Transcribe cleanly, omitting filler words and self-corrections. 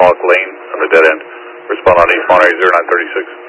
Hawk Lane on the dead end. Respond on 8 Monterey 0936.